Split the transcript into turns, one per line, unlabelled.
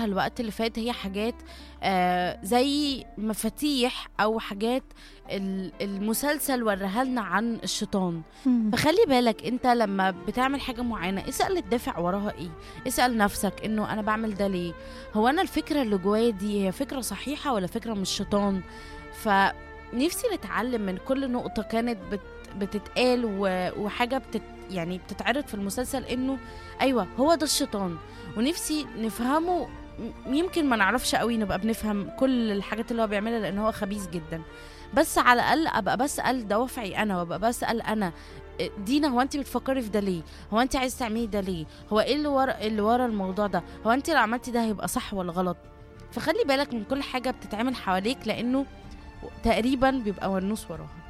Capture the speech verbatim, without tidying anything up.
شايفة الوقت اللي فات هي حاجات آه زي مفاتيح أو حاجات ال- المسلسل وريها لنا عن الشيطان.
إمم.
فخلي بالك انت لما بتعمل حاجة معينة اسأل الدافع وراها ايه. اسأل نفسك انه انا بعمل ده ليه، هو انا الفكرة اللي جوايا دي هي فكرة صحيحة ولا فكرة من الشيطان. فنفسي نتعلم من كل نقطة كانت بت بتتقال و- وحاجة بتت يعني بتتعرض في المسلسل انه ايوه هو ده الشيطان. ونفسي نفهمه، م- يمكن ما نعرفش قوي نبقى بنفهم كل الحاجات اللي هو بيعملها لان هو خبيث جدا، بس على الاقل ابقى بسال دوافعي انا، وابقى بسال انا إيه، دينا هو انت بتفكري في ده ليه، هو انت عايز تعملي ده ليه، هو ايه اللي ورا اللي ورا الموضوع ده، هو انت لو عملتي ده هيبقى صح ولا غلط. فخلي بالك من كل حاجه بتتعمل حواليك لانه تقريبا بيبقى ونوس وراها.